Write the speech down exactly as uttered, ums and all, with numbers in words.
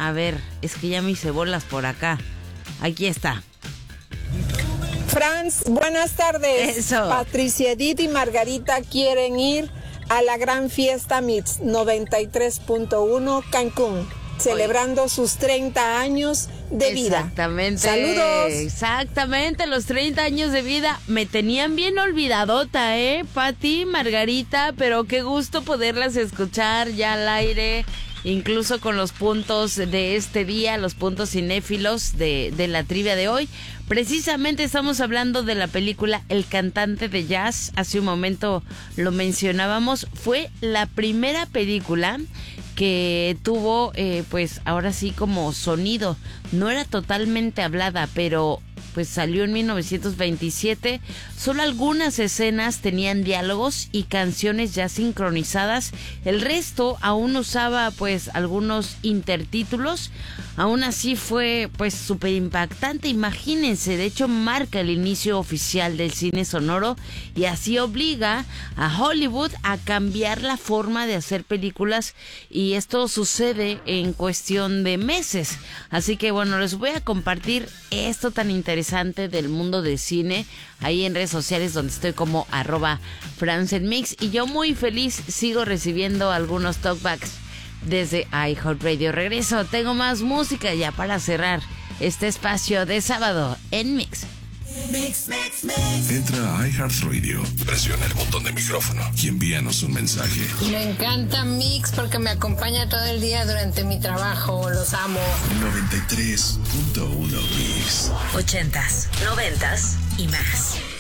A ver, es que ya me hice bolas por acá. Aquí está. Franz, buenas tardes. Eso. Patricia Edith y Margarita quieren ir a la gran fiesta Mix noventa y tres punto uno Cancún, celebrando sus treinta años de vida. Exactamente. Saludos. Exactamente, los treinta años de vida. Me tenían bien olvidadota, ¿eh? Pati, Margarita, pero qué gusto poderlas escuchar ya al aire. Incluso con los puntos de este día, los puntos cinéfilos de, de la trivia de hoy. Precisamente estamos hablando de la película El cantante de jazz. Hace un momento lo mencionábamos. Fue la primera película que tuvo, eh, pues ahora sí como sonido. No era totalmente hablada, pero pues salió en mil novecientos veintisiete. Solo algunas escenas tenían diálogos y canciones ya sincronizadas. El resto aún usaba pues algunos intertítulos. Aún así fue pues súper impactante, imagínense. De hecho marca el inicio oficial del cine sonoro y así obliga a Hollywood a cambiar la forma de hacer películas, y esto sucede en cuestión de meses. Así que bueno, les voy a compartir esto tan interesante del mundo del cine ahí en redes sociales, donde estoy como arroba francenmix, y yo muy feliz sigo recibiendo algunos talkbacks desde iHeartRadio. Regreso, tengo más música ya para cerrar este espacio de sábado en Mix. Mix, mix, mix. Entra a iHeartRadio, presiona el botón de micrófono y envíanos un mensaje. Me encanta Mix porque me acompaña todo el día durante mi trabajo. Los amo. noventa y tres punto uno Mix. Ochentas, noventas y más.